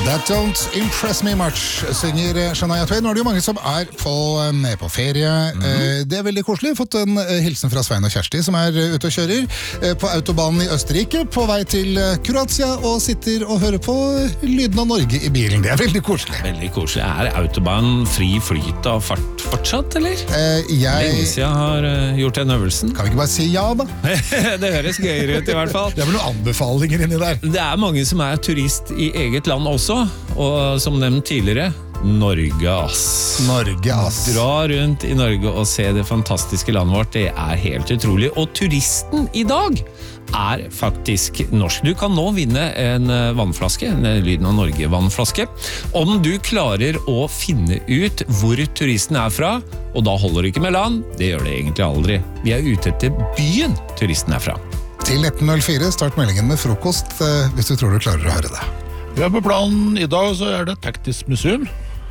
That don't impress me much, synger Shania Twain. Nå er det jo mange som er på ferie. Det er veldig koselig. Fått en hilsen fra Svein og Kjersti, som er ute og kjører på autobanen i Østerrike, på vei til Kroatia, og sitter og hører på lyden av Norge i bilen. Det er veldig koselig. Veldig koselig. Er autobahn fri flyt av fart fortsatt, eller? Lenge siden jeg har gjort den øvelsen. Kan vi ikke bare si ja, da? Det høres gøyere ut i hvert fall. Det er vel noen anbefalinger inni der. Det er mange som er turist i eget land også, og som nevnt tidligere, Norge, ass. Norge, ass. Dra rundt i Norge og se det fantastiske landet vårt, det er helt utrolig. Og turisten i dag er faktisk norsk. Du kan nå vinne en vannflaske, en Lyden av Norge vannflaske, om du klarer å finne ut hvor turisten er fra, og da holder det ikke med land, det gjør det egentlig aldri. Vi er ute etter byen turisten er fra. Til 1904, start meldingen med frokost, hvis du tror du klarer å høre det. Vi er på planen i dag, så er det Teknisk museum,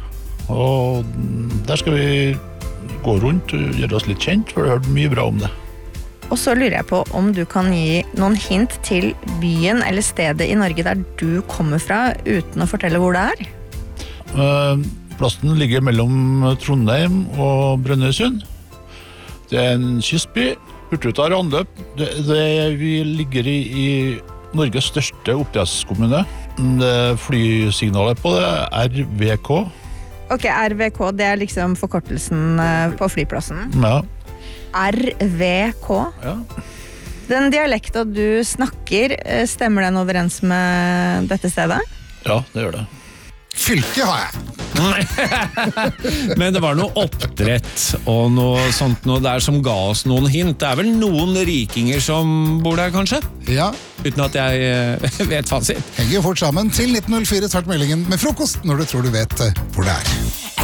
og der skal vi gå rundt og gjøre oss litt kjent, for jeg har hørt mye bra om det. Og så lurer jeg på om du kan gi noen hint til byen eller stedet i Norge der du kommer fra, uten å fortelle hvor det er? Plassen ligger mellom Trondheim og Brønnøysund. Det er en kystby, Hurtigruta har anløp. Vi ligger i Norges største oppdrettskommune. Flysignalet på det er RVK. Ok, RVK, det er liksom forkortelsen på flyplassen. Ja. RVK. Ja. Den dialekta du snakker, stemmer den overens med dette stedet? Ja, det gjør det. Fylke har jeg. Men det var noe oppdrett og noe sånt noe der som ga oss noen hint. Det er vel noen rikinger som bor der, kanskje? Ja. Uten at jeg vet fasit. Henger jo fort sammen. Til 1904, start meldingen med frokost når du tror du vet hvor det er.